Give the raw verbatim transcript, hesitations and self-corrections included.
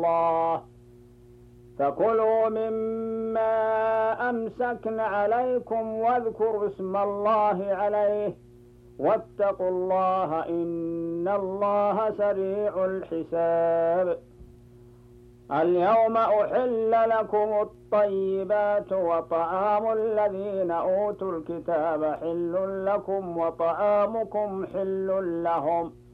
الله فكلوا مما أمسكن عليكم واذكروا اسم الله عليه واتقوا الله إن الله سريع الحساب. اليوم أحل لكم الطيبات وطعام الذين أوتوا الكتاب حل لكم وطعامكم حل لهم